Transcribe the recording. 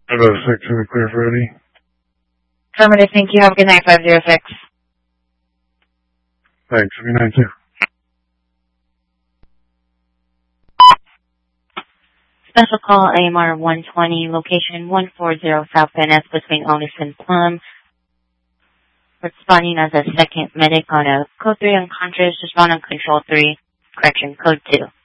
506 in the clear for Eddie. Affirmative, thank you. Have a good night, 506. Thanks. Have a good night, too. Special call AMR 120, location 140 South Van Ness between Otis and Plum. Responding as a second medic on a code 3 unconscious, respond on control 3, correction, code 2.